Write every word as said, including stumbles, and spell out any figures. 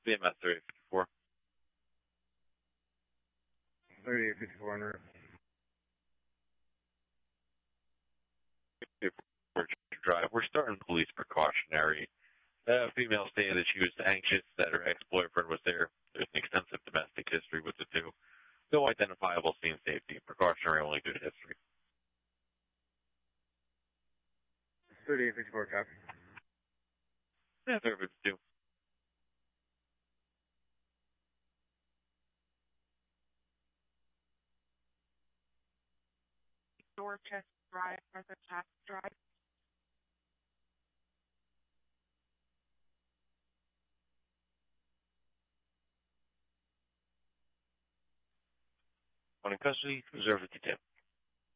B M S thirty-eight fifty-four. thirty-eight fifty-four, under. Drive. We're starting police precautionary. Uh, female stated that she was anxious that her ex-boyfriend was there. There's an extensive domestic history with the two. No identifiable scene safety. Precautionary only due to history. thirty-eight fifty-four, copy. Yeah, thirty-eight fifty-two. Dorchester Drive, Arthur Taft Drive. One in custody, reserve fifty-two.